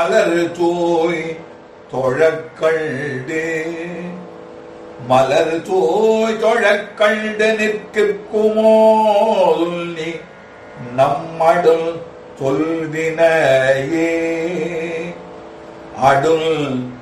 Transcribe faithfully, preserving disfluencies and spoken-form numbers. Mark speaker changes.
Speaker 1: மலர் தோய் தொழக்கண்டு மலர் தோய் தொழக்கண்டு நிற்குமோதுல் நீ நம்மடுல் தொல்வினையே அடுல்